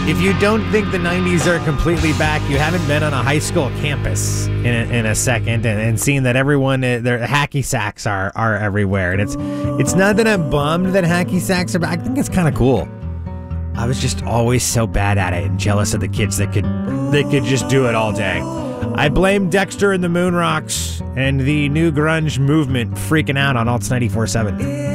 If you don't think the 90s are completely back, you haven't been on a high school campus in a second and seen that everyone, their hacky sacks are everywhere. And it's not that I'm bummed that hacky sacks are back. I think it's kind of cool. I was just always so bad at it and jealous of the kids that could just do it all day. I blame Dexter and the Moon Rocks and the new grunge movement freaking out on Alts 94.7.